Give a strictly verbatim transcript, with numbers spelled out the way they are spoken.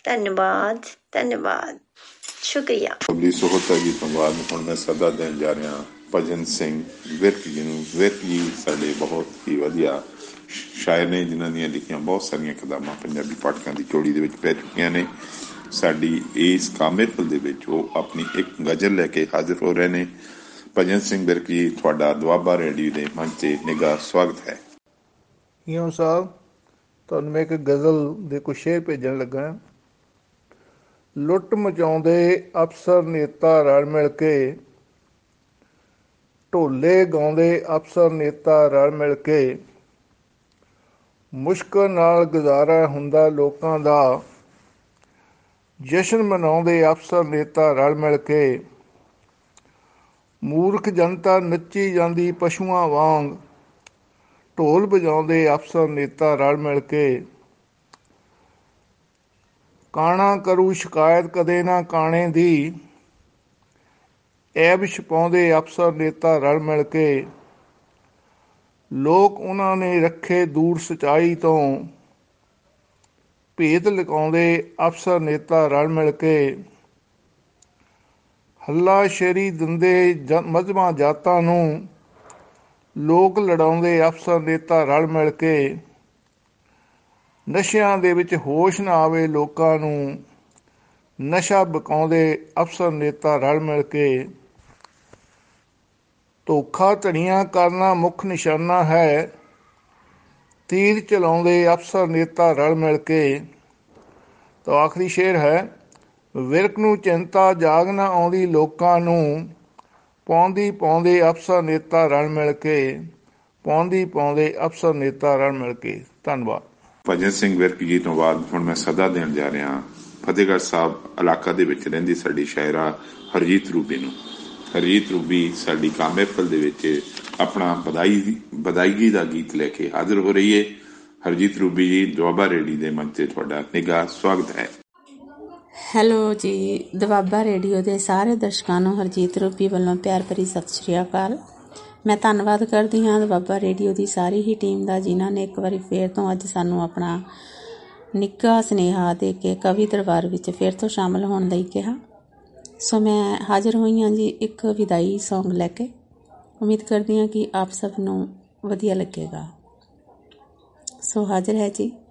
ਧੰਨਵਾਦ ਧੰਨਵਾਦ ਸ਼ੁਕਰੀਆ। ਅਗਲੀ ਸੋਹਤਾ ਜੀ ਤੋਂ ਬਾਅਦ ਹੁਣ ਮੈਂ ਸਦਾ ਦੇਣ ਜਾ ਰਿਹਾ ਭਜਨ ਸਿੰਘ ਵਿਰਕ ਜੀ ਨੂੰ। ਵਿਰਕ ਜੀ ਸਾਡੇ ਬਹੁਤ ਹੀ ਵਧੀਆ ਸ਼ਾਇਰ ਨੇ, ਜਿਨ੍ਹਾਂ ਦੀਆਂ ਲਿਖੀਆਂ ਬਹੁਤ ਸਾਰੀਆਂ ਕਿਤਾਬਾਂ ਪੰਜਾਬੀ ਪਾਠਕਾਂ ਦੀ ਝੋਲੀ ਦੇ ਵਿੱਚ ਪੈ ਚੁੱਕੀਆਂ ਨੇ। ਸਾਡੀ ਇਸ ਕਾਮੇਪਲ ਦੇ ਵਿੱਚ ਉਹ ਆਪਣੀ ਇੱਕ ਗਜ਼ਲ ਲੈ ਕੇ ਹਾਜ਼ਰ ਹੋ ਰਹੇ ਨੇ। ਭਜਨ ਸਿੰਘ ਵਿਰਕ ਜੀ, ਤੁਹਾਡਾ ਦੁਆਬਾ ਰੇਡੀਓ ਦੇ ਮੰਚ 'ਤੇ ਨਿੱਘਾ ਸਵਾਗਤ ਹੈ। ਇਉਂ ਸਾਹਿਬ, ਤੁਹਾਨੂੰ ਮੈਂ ਇੱਕ ਗਜ਼ਲ ਦੇ ਕੁਛ ਸ਼ੇਰ ਭੇਜਣ ਲੱਗਾ। ਲੁੱਟ ਮਚਾਉਂਦੇ ਅਫਸਰ ਨੇਤਾ ਰਲ ਮਿਲ ਕੇ, ਢੋਲੇ ਗਾਉਂਦੇ ਅਫਸਰ ਨੇਤਾ ਰਲ ਮਿਲ ਕੇ, ਮੁਸ਼ਕਿਲ ਨਾਲ ਗੁਜ਼ਾਰਾ ਹੁੰਦਾ ਲੋਕਾਂ ਦਾ, ਜਸ਼ਨ ਮਨਾਉਂਦੇ ਅਫਸਰ ਨੇਤਾ ਰਲ ਮਿਲ ਕੇ, ਮੂਰਖ ਜਨਤਾ ਨੱਚੀ ਜਾਂਦੀ ਪਸ਼ੂਆਂ ਵਾਂਗ, ਢੋਲ ਵਜਾਉਂਦੇ ਅਫਸਰ ਨੇਤਾ ਰਲ ਮਿਲ ਕੇ, ਕਾਣਾ ਕਰੂ ਸ਼ਿਕਾਇਤ ਕਦੇ ਨਾ ਕਾਣੇ ਦੀ, ਐਬ ਛਪਾਉਂਦੇ ਅਫਸਰ ਨੇਤਾ ਰਲ ਮਿਲ ਕੇ, ਲੋਕ ਉਹਨਾਂ ਨੇ ਰੱਖੇ ਦੂਰ ਸੱਚਾਈ ਤੋਂ, ਭੇਤ ਲੁਕਾਉਂਦੇ ਅਫਸਰ ਨੇਤਾ ਰਲ ਮਿਲ ਕੇ, ਹੱਲਾ ਸ਼ੇਰੀ ਦਿੰਦੇ ਜ ਮਜ਼੍ਹਬਾਂ ਜਾਤਾਂ ਨੂੰ, ਲੋਕ ਲੜਾਉਂਦੇ ਅਫਸਰ ਨੇਤਾ ਰਲ ਮਿਲ ਕੇ, ਨਸ਼ਿਆਂ ਦੇ ਵਿੱਚ ਹੋਸ਼ ਨਾ ਆਵੇ ਲੋਕਾਂ ਨੂੰ, ਨਸ਼ਾ ਵਿਕਾਉਂਦੇ ਅਫਸਰ ਨੇਤਾ ਰਲ ਮਿਲ ਕੇ, ਧੋਖਾ ਧੜੀਆਂ ਕਰਨਾ ਮੁੱਖ ਨਿਸ਼ਾਨਾ ਹੈ, ਤੀਰ ਚਲਾਉਂਦੇ ਅਫਸਰ ਨੇਤਾ ਰਲ ਮਿਲ ਕੇ। ਤਾਂ ਆਖਰੀ ਸ਼ੇਰ ਹੈ, ਵਿਰਕ ਨੂੰ ਚਿੰਤਾ ਜਾਗ ਨਾ ਆਉਂਦੀ ਲੋਕਾਂ ਨੂੰ, ਪਾਉਂਦੀ ਪਾਉਂਦੇ ਅਫਸਰ ਨੇਤਾ ਰਲ ਮਿਲ ਕੇ, ਪਾਉਂਦੀ ਪਾਉਂਦੇ ਅਫਸਰ ਨੇਤਾ ਰਲ ਮਿਲ ਕੇ। ਧੰਨਵਾਦ। ਭਜਨ ਸਿੰਘ ਵਿਰਕ ਜੀ ਤੋਂ ਬਾਅਦ ਹੁਣ ਮੈਂ ਸਦਾ ਦੇਣ ਜਾ ਰਿਹਾ ਫਤਿਹਗੜ੍ਹ ਸਾਹਿਬ ਇਲਾਕਾ ਦੇ ਵਿੱਚ ਰਹਿੰਦੀ ਸਾਡੀ ਸ਼ਾਇਰਾ ਹਰਜੀਤ ਰੂਬੀ ਨੂੰ। ਹਰਜੀਤ ਰੂਬੀ ਸਾਡੀ ਕਾਮੇਪਲ ਦੇ ਵਿੱਚ ਆਪਣਾ ਵਧਾਈ ਵਧਾਈਗੀ ਦਾ ਗੀਤ ਲੈ ਕੇ ਹਾਜ਼ਰ ਹੋ ਰਹੀ ਹੈ। ਹਰਜੀਤ ਰੂਬੀ ਜੀ, ਦੁਆਬਾ ਰੇਡੀਓ ਦੇ ਮੰਚ 'ਤੇ ਤੁਹਾਡਾ ਨਿੱਘਾ ਸਵਾਗਤ ਹੈ। ਹੈਲੋ ਜੀ, ਦੁਆਬਾ ਰੇਡੀਓ ਦੇ ਸਾਰੇ ਦਰਸ਼ਕਾਂ ਨੂੰ ਹਰਜੀਤ ਰੂਬੀ ਵੱਲੋਂ ਪਿਆਰ ਭਰੀ ਸਤਿ ਸ਼੍ਰੀ ਅਕਾਲ। ਮੈਂ ਧੰਨਵਾਦ ਕਰਦੀ ਹਾਂ ਦੁਆਬਾ ਰੇਡੀਓ ਦੀ ਸਾਰੀ ਹੀ ਟੀਮ ਦਾ, ਜਿਨ੍ਹਾਂ ਨੇ ਇੱਕ ਵਾਰੀ ਫੇਰ ਤੋਂ ਅੱਜ ਸਾਨੂੰ ਆਪਣਾ ਨਿੱਘਾ ਸੁਨੇਹਾ ਦੇ ਕੇ ਕਵੀ ਦਰਬਾਰ ਵਿੱਚ ਫਿਰ ਤੋਂ ਸ਼ਾਮਲ ਹੋਣ ਲਈ ਕਿਹਾ। ਸੋ ਮੈਂ ਹਾਜ਼ਰ ਹੋਈ ਹਾਂ ਜੀ ਇੱਕ ਵਿਦਾਈ ਸੌਂਗ ਲੈ ਕੇ। ਉਮੀਦ ਕਰਦੀ ਹਾਂ ਕਿ ਆਪ ਸਭ ਨੂੰ ਵਧੀਆ ਲੱਗੇਗਾ। ਸੋ ਹਾਜ਼ਰ ਹੈ ਜੀ